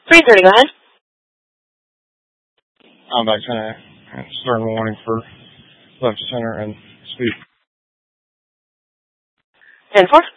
3:30, go ahead. I'm back center. Start warning for left center and speed. 10-4.